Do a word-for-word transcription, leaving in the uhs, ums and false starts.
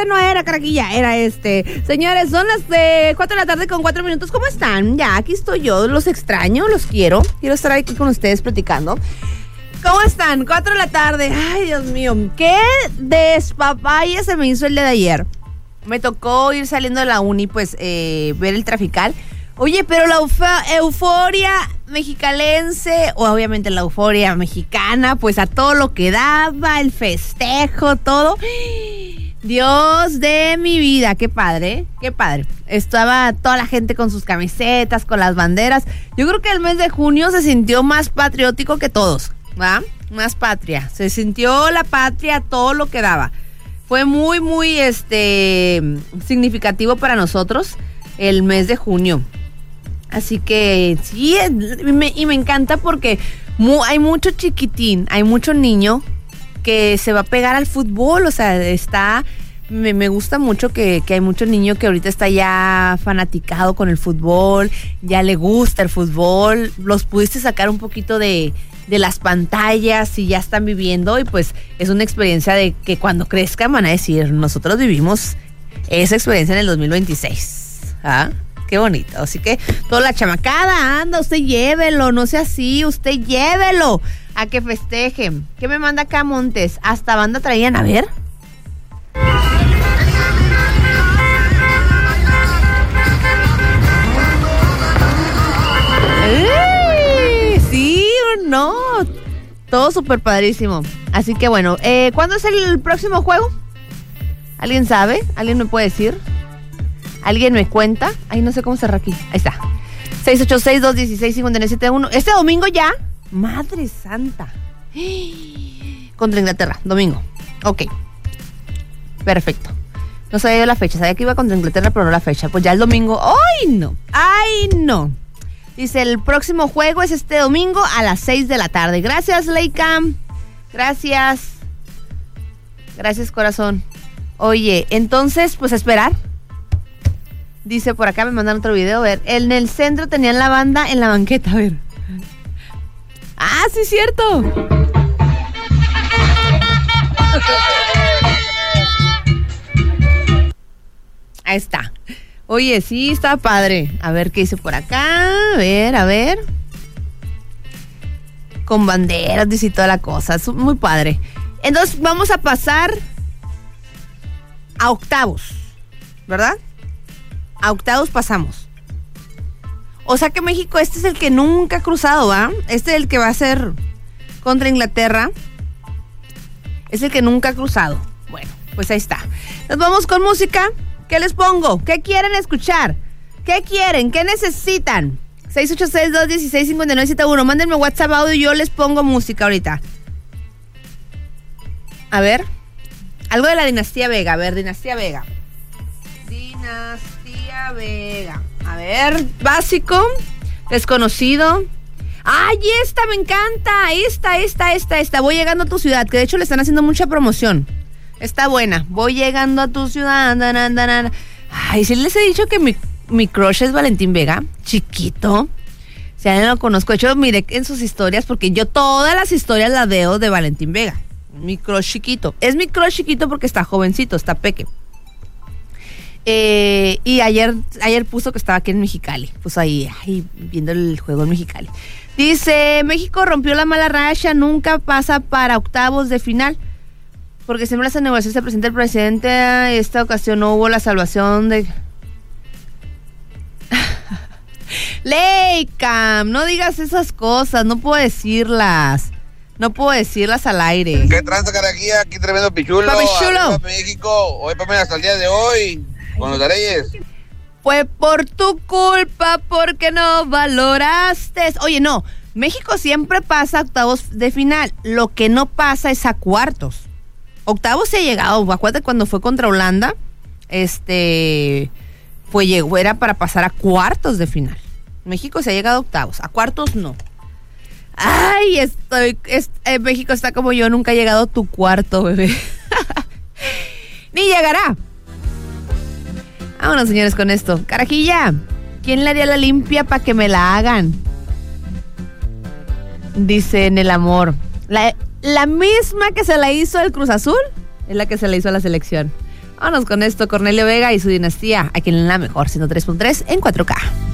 ese no era, Carajilla, era este. Señores, son las de cuatro de la tarde con cuatro minutos. ¿Cómo están? Ya, aquí estoy yo. Los extraño, los quiero. Quiero estar aquí con ustedes platicando. ¿Cómo están? cuatro de la tarde. Ay, Dios mío. Qué despapaya se me hizo el día de ayer. Me tocó ir saliendo de la uni, pues, eh, ver el trafical. Oye, pero la eufa- euforia mexicalense, o obviamente la euforia mexicana, pues a todo lo que daba, el festejo, todo. Dios de mi vida, qué padre, qué padre. Estaba toda la gente con sus camisetas, con las banderas. Yo creo que el mes de junio se sintió más patriótico que todos, ¿va? Más patria. Se sintió la patria, todo lo que daba. Fue muy, muy este significativo para nosotros el mes de junio. Así que sí, y me, y me encanta porque mu, hay mucho chiquitín, hay mucho niño que se va a pegar al fútbol. O sea, está, me, me gusta mucho que, que hay mucho niño que ahorita está ya fanaticado con el fútbol, ya le gusta el fútbol. Los pudiste sacar un poquito de... de las pantallas y ya están viviendo, y pues es una experiencia de que cuando crezcan van a decir, nosotros vivimos esa experiencia en el dos mil veintiséis. ¿Ah? Qué bonito. Así que toda la chamacada, anda, usted llévelo, no sea así, usted llévelo a que festejen. ¿Qué me manda acá Montes? Hasta banda traían, a ver. No, todo súper padrísimo. Así que bueno, eh, ¿cuándo es el próximo juego? ¿Alguien sabe? ¿Alguien me puede decir? ¿Alguien me cuenta? Ay, no sé cómo cerrar aquí. Ahí está. seis ocho seis, dos uno seis, cinco nueve siete uno. ¿Este domingo ya? Madre santa. Contra Inglaterra, domingo. Ok. Perfecto. No sabía yo la fecha. Sabía que iba contra Inglaterra, pero no la fecha. Pues ya el domingo. ¡Ay, no! ¡Ay, no! Dice, el próximo juego es este domingo a las seis de la tarde. Gracias, Leica. Gracias. Gracias, corazón. Oye, entonces, pues a esperar. Dice, por acá me mandaron otro video. A ver, en el centro tenían la banda en la banqueta. A ver. Ah, sí, cierto. Ahí está. Oye, sí, está padre. A ver qué dice por acá. A ver, a ver. Con banderas, dice toda la cosa. Es muy padre. Entonces vamos a pasar a octavos, ¿verdad? A octavos pasamos. O sea que México, este es el que nunca ha cruzado, ¿va? Este es el que va a ser contra Inglaterra. Es el que nunca ha cruzado. Bueno, pues ahí está. Nos vamos con música. ¿Qué les pongo? ¿Qué quieren escuchar? ¿Qué quieren? ¿Qué necesitan? seis ocho seis, dos uno seis, cinco nueve siete uno. Mándenme WhatsApp audio y yo les pongo música ahorita. A ver. Algo de la Dinastía Vega. A ver, Dinastía Vega. Dinastía Vega. A ver, básico. Desconocido. ¡Ay, esta me encanta! Esta, esta, esta, esta. Voy llegando a tu ciudad, que de hecho le están haciendo mucha promoción. Está buena. Voy llegando a tu ciudad. Dan, dan, dan. Ay, sí les he dicho que mi, mi crush es Valentín Vega. Chiquito. Si alguien lo conozco. De hecho, lo miré en sus historias porque yo todas las historias las veo de Valentín Vega. Mi crush chiquito. Es mi crush chiquito porque está jovencito, está peque. Eh, y ayer, ayer puso que estaba aquí en Mexicali. Pues ahí, ahí viendo el juego en Mexicali. Dice, México rompió la mala racha. Nunca pasa para octavos de final. Porque siempre las negociaciones se presenta el presidente. Esta ocasión no hubo la salvación de... Leicam, no digas esas cosas. No puedo decirlas. No puedo decirlas al aire. ¿Qué tranza, Carajilla? Aquí tremendo pichulo. Papichulo. México. Hoy para mí hasta el día de hoy. Con los Reyes. Fue por tu culpa porque no valoraste. Oye, no. México siempre pasa a octavos de final. Lo que no pasa es a cuartos. Octavos se ha llegado. Acuérdate cuando fue contra Holanda, este, fue llegó, era para pasar a cuartos de final. México se ha llegado a octavos, a cuartos no. Ay, estoy, es, eh, México está como yo, nunca ha llegado a tu cuarto, bebé. Ni llegará. Vámonos, señores, con esto. Carajilla, ¿quién le haría la limpia para que me la hagan? Dice en el amor. La, la misma que se la hizo el Cruz Azul es la que se la hizo a la selección. Vámonos con esto, Cornelio Vega y su dinastía, aquí en la mejor ciento tres punto tres en cuatro K.